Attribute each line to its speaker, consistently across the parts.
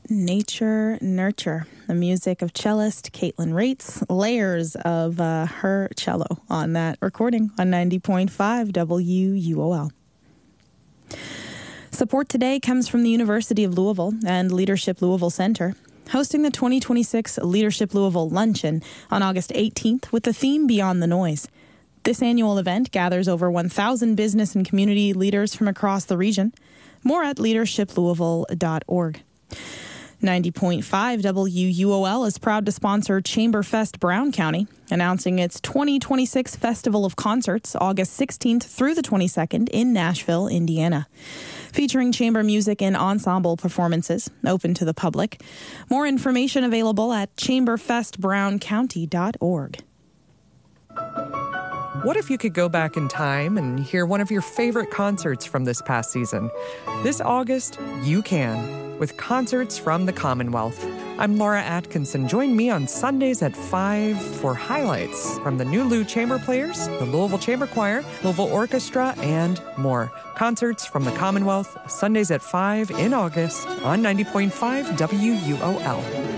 Speaker 1: Nature Nurture, the music of cellist Caitlin Rates, layers of her cello on that recording on 90.5 WUOL. Support today comes from the University of Louisville and Leadership Louisville Center, hosting the 2026 Leadership Louisville Luncheon on August 18th with the theme Beyond the Noise. This annual event gathers over 1,000 business and community leaders from across the region. More at leadershiplouisville.org. 90.5 WUOL is proud to sponsor Chamberfest Brown County, announcing its 2026 Festival of Concerts August 16th through the 22nd in Nashville, Indiana. Featuring chamber music and ensemble performances, open to the public. More information available at chamberfestbrowncounty.org.
Speaker 2: What if you could go back in time and hear one of your favorite concerts from this past season? This August, you can, with Concerts from the Commonwealth. I'm Laura Atkinson. Join me on Sundays at 5 for highlights from the new Lou Chamber Players, the Louisville Chamber Choir, Louisville Orchestra, and more. Concerts from the Commonwealth, Sundays at 5 in August on 90.5 WUOL.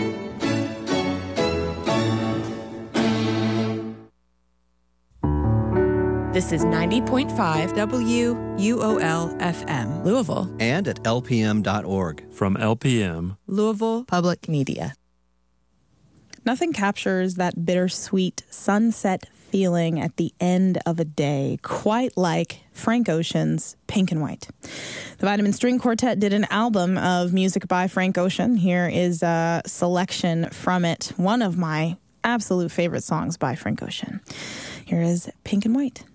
Speaker 3: This is 90.5 WUOL FM, Louisville.
Speaker 4: And at lpm.org.
Speaker 5: From LPM,
Speaker 3: Louisville Public Media.
Speaker 1: Nothing captures that bittersweet sunset feeling at the end of a day quite like Frank Ocean's Pink and White. The Vitamin String Quartet did an album of music by Frank Ocean. Here is a selection from it, one of my absolute favorite songs by Frank Ocean. Here is Pink and White.